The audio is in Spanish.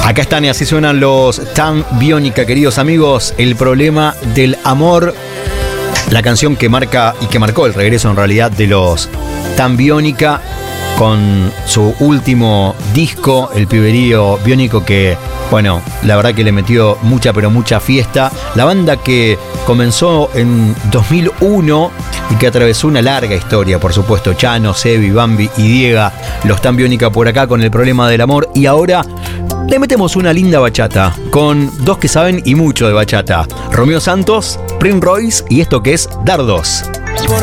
Acá están y así suenan los Tan Biónica, queridos amigos. El problema del amor. La canción que marca y que marcó el regreso en realidad de los Tan Biónica con su último disco, El Piberío Biónico, que, bueno, la verdad que le metió mucha, pero mucha fiesta. La banda que comenzó en 2001 y que atravesó una larga historia, por supuesto. Chano, Sebi, Bambi y Diega, los Tan Biónica por acá con el problema del amor. Y ahora le metemos una linda bachata con dos que saben y mucho de bachata. Romeo Santos, Prince Royce y esto que es Dardos.